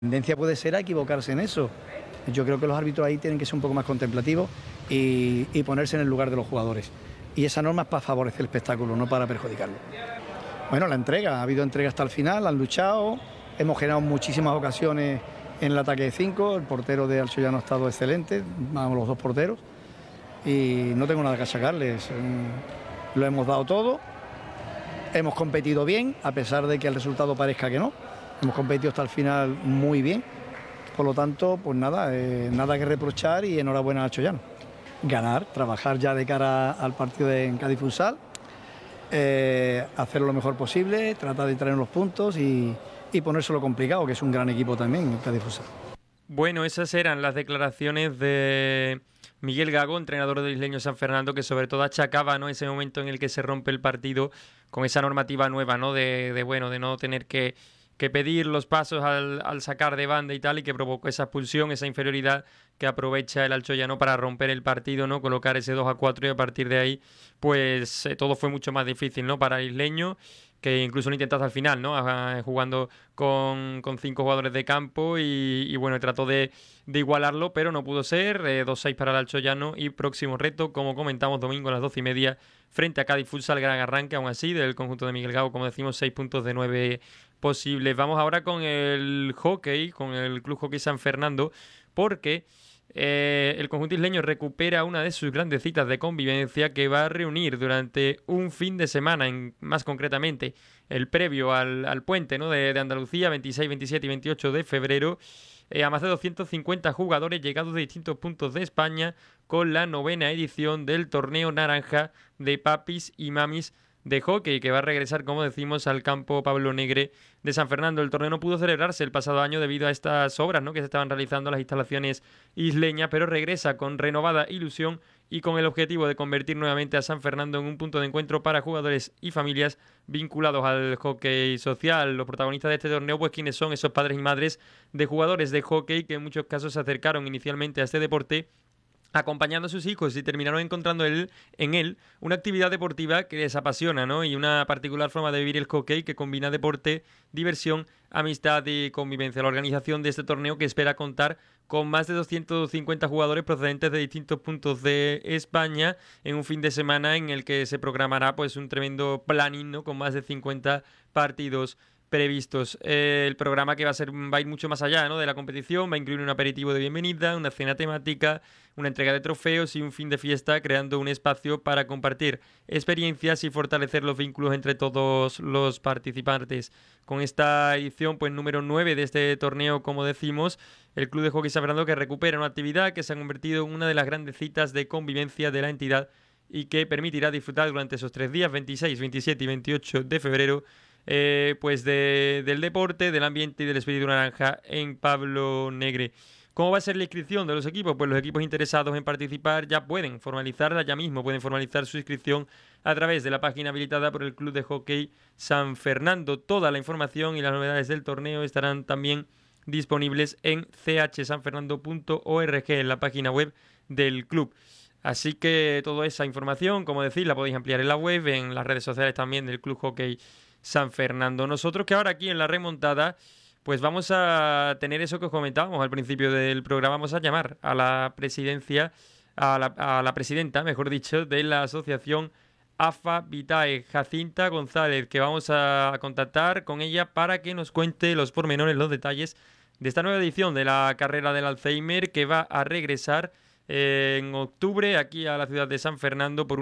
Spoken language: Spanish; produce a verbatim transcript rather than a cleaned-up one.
La tendencia puede ser a equivocarse en eso. Yo creo que los árbitros ahí tienen que ser un poco más contemplativos y, y ponerse en el lugar de los jugadores. Y esa norma es para favorecer el espectáculo, no para perjudicarlo. Bueno, la entrega, ha habido entrega hasta el final, han luchado, hemos generado muchísimas ocasiones en el ataque de cinco, el portero de Alcoyano ha estado excelente, vamos los dos porteros, y no tengo nada que achacarles, lo hemos dado todo, hemos competido bien, a pesar de que el resultado parezca que no, hemos competido hasta el final muy bien, por lo tanto, pues nada, eh, nada que reprochar y enhorabuena a Alcoyano. Ganar, trabajar ya de cara al partido de, en Cádiz Futsal, eh, hacerlo lo mejor posible, tratar de traer los puntos y, y ponérselo complicado, que es un gran equipo también, el Cádiz Futsal. Bueno, esas eran las declaraciones de Miguel Gago, entrenador del Isleño San Fernando, que sobre todo achacaba, ¿no?, ese momento en el que se rompe el partido con esa normativa nueva, ¿no?, de, de bueno, de no tener que, que pedir los pasos al, al sacar de banda y tal, y que provocó esa expulsión, esa inferioridad que aprovecha el Alcoyano para romper el partido, ¿no?, colocar ese dos a cuatro, y a partir de ahí pues eh, todo fue mucho más difícil, ¿no?, para el Isleño, que incluso lo intentó hasta el final, ¿no?, jugando con, con cinco jugadores de campo y, y bueno, trató de, de igualarlo, pero no pudo ser. eh, dos seis para el Alcoyano y próximo reto, como comentamos, domingo a las doce y media frente a Cádiz Futsal. Gran arranque aún así del conjunto de Miguel Gago, como decimos, seis puntos de nueve posibles. Vamos ahora con el hockey, con el Club Hockey San Fernando, porque Eh, el conjunto isleño recupera una de sus grandes citas de convivencia que va a reunir durante un fin de semana, en, más concretamente el previo al, al puente, ¿no?, de, de Andalucía, veintiséis, veintisiete y veintiocho de febrero, eh, a más de doscientos cincuenta jugadores llegados de distintos puntos de España, con la novena edición del torneo naranja de papis y mamis de hockey, que va a regresar, como decimos, al campo Pablo Negre de San Fernando. El torneo no pudo celebrarse el pasado año debido a estas obras, ¿no?, que se estaban realizando en las instalaciones isleñas, pero regresa con renovada ilusión y con el objetivo de convertir nuevamente a San Fernando en un punto de encuentro para jugadores y familias vinculados al hockey social. Los protagonistas de este torneo, pues quienes son esos padres y madres de jugadores de hockey que en muchos casos se acercaron inicialmente a este deporte acompañando a sus hijos y terminaron encontrando él, en él una actividad deportiva que les apasiona, ¿no?, y una particular forma de vivir el hockey que combina deporte, diversión, amistad y convivencia. La organización de este torneo, que espera contar con más de doscientos cincuenta jugadores procedentes de distintos puntos de España, en un fin de semana en el que se programará pues un tremendo planning, ¿no?, con más de cincuenta partidos previstos. Eh, el programa, que va a ser va a ir mucho más allá, ¿no?, de la competición, va a incluir un aperitivo de bienvenida, una cena temática, una entrega de trofeos y un fin de fiesta, creando un espacio para compartir experiencias y fortalecer los vínculos entre todos los participantes. Con esta edición, pues número nueve de este torneo, como decimos, el Club de Hockey San Fernando, que recupera una actividad que se ha convertido en una de las grandes citas de convivencia de la entidad y que permitirá disfrutar durante esos tres días, veintiséis, veintisiete y veintiocho de febrero, Eh, pues de, del deporte, del ambiente y del espíritu naranja en Pablo Negre. ¿Cómo va a ser la inscripción de los equipos? Pues los equipos interesados en participar ya pueden formalizarla, ya mismo pueden formalizar su inscripción a través de la página habilitada por el Club de Hockey San Fernando. Toda la información y las novedades del torneo estarán también disponibles en c h san fernando punto org, en la página web del club. Así que toda esa información, como decís, la podéis ampliar en la web, en las redes sociales también del Club Hockey San Fernando. Nosotros, que ahora aquí en la remontada, pues vamos a tener eso que os comentábamos al principio del programa. Vamos a llamar a la presidencia, a la, a la presidenta, mejor dicho, de la asociación A F A Vitae, Jacinta González, que vamos a contactar con ella para que nos cuente los pormenores, los detalles de esta nueva edición de la carrera del Alzheimer, que va a regresar eh, en octubre aquí a la ciudad de San Fernando por